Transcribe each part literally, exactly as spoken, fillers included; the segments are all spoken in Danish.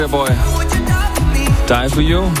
Boy. Die for you.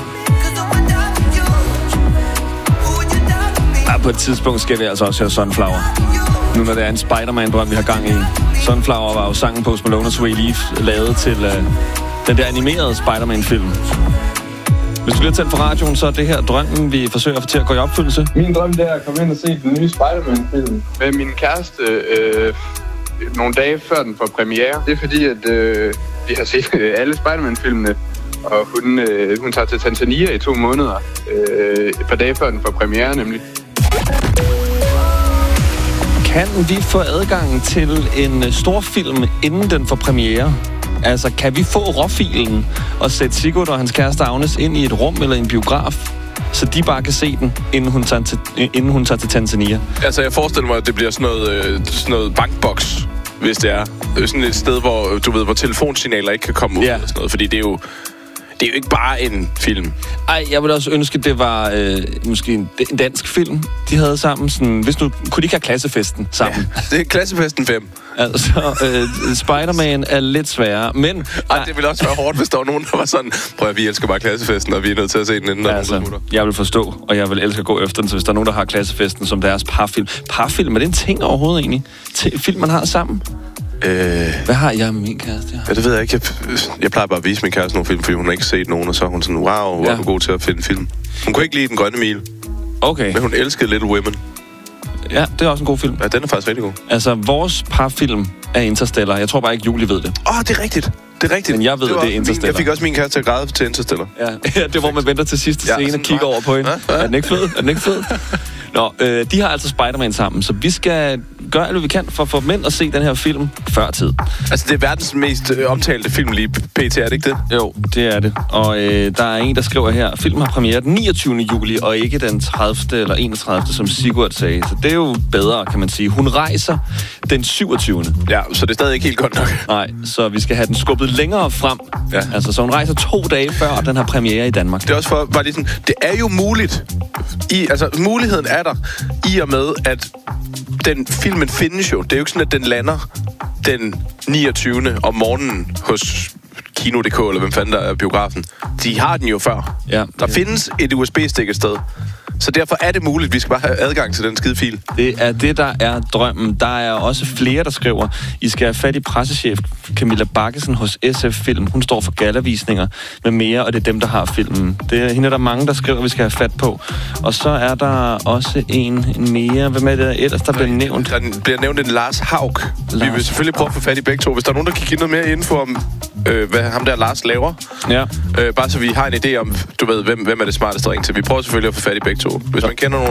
Ja, på et tidspunkt skal vi altså også høre Sunflower. Nu når det er en Spider-Man-drøm, vi har gang i. Sunflower var jo sangen Post Malone og Sway Leaf lavet til uh, den der animerede Spider-Man-film. Hvis du bliver tændt for radioen, så er det her drømmen, vi forsøger at få til at gå i opfyldelse. Min drøm det er at komme ind og se den nye Spider-Man-film. Med min kæreste øh, nogle dage før den får premiere. Det er fordi, at øh, vi har set øh, alle Spider-Man-filmene. Og hun, øh, hun tager til Tanzania i to måneder. Øh, et par dage før den får premiere, nemlig. Kan vi få adgang til en stor film, inden den får premiere? Altså, kan vi få råfilen og sætte Sigurd og hans kæreste Agnes ind i et rum eller en biograf, så de bare kan se den, inden hun tager til, inden hun tager til Tanzania? Altså, jeg forestiller mig, at det bliver sådan noget, øh, sådan noget bankboks, hvis det er. Sådan et sted, hvor, du ved, hvor telefonsignaler ikke kan komme ud. Ja. Eller sådan noget, fordi det er jo... Det er jo ikke bare en film. Ej, jeg ville også ønske, det var øh, måske en, en dansk film, de havde sammen. Sådan, hvis nu kunne de ikke have Klassefesten sammen. Ja, det er Klassefesten fem. Altså, øh, Spider-Man er lidt sværere, men... Ej, det ville også være hårdt, hvis der var nogen, der var sådan, prøv at vi elsker bare Klassefesten, og vi er nødt til at se den inden der altså, nogle minutter. Jeg vil forstå, og jeg vil elske at gå efter den, så hvis der er nogen, der har Klassefesten som deres parfilm. Parfilm, er det en ting overhovedet egentlig? Til film, man har sammen? Øh, Hvad har jeg med min kæreste? Ja, ja det ved jeg ikke. Jeg, jeg plejer bare at vise min kæreste nogle film, fordi hun har ikke set nogen, og så er hun sådan, wow, hvor ja. er du god til at finde film. Hun kunne ikke lide Den Grønne Mile. Okay. Men hun elskede Little Women. Ja, det er også en god film. Ja, den er faktisk rigtig god. Altså, vores parfilm er Interstellar. Jeg tror bare ikke, Julie ved det. Åh, oh, det er rigtigt. Det er rigtigt. Men jeg ved, det, det er Interstellar. Min, jeg fik også min kæreste til at græde til Interstellar. Ja, ja det hvor man venter til sidste scene ja, og kigger over på hende. Ja, ja. Er den ikke fed? Er den ikke fed? Nå, øh, de har altså Spider-Man sammen, så vi skal gøre alt, hvad vi kan for at få mænd at se den her film før tid. Altså, det er verdens mest øh, omtalte film lige pt, er det ikke det? Jo, det er det. Og øh, der er en, der skriver her, filmen har premiere den niogtyvende juli, og ikke den tredivte eller enogtredivte, som Sigurd sagde. Så det er jo bedre, kan man sige. Hun rejser den syvogtyvende Ja, så det er stadig ikke helt godt nok. Nej, så vi skal have den skubbet længere frem. Ja. Altså, så hun rejser to dage før, den har premiere i Danmark. Det er også for, bare lige sådan, det er jo muligt. I, altså, muligheden er der, i og med, at den filmen findes jo. Det er jo ikke sådan, at den lander den niogtyvende om morgenen hos Kino punktum d k, eller hvem fanden der er biografen. De har den jo før. Ja. Der findes et U S B-stik et sted. Så derfor er det muligt, vi skal bare have adgang til den skide fil. Det er det, der er drømmen. Der er også flere, der skriver, I skal have fat i pressechef Camilla Bakkesen hos S F Film. Hun står for gallavisninger med mere, og det er dem, der har filmen. Det er hende, der er mange, der skriver, vi skal have fat på. Og så er der også en mere. Hvem er det ellers, der bliver nævnt? Der bliver nævnt en Lars Haug. Lars. Vi vil selvfølgelig prøve at få fat i begge to. Hvis der er nogen, der kan give noget mere info om, øh, hvad ham der Lars laver. Ja. Øh, bare så vi har en idé om, du ved, hvem, hvem er det smarteste ring til. Vi prøver selvfølgelig at få fat i begge to. Hvis man kender nogen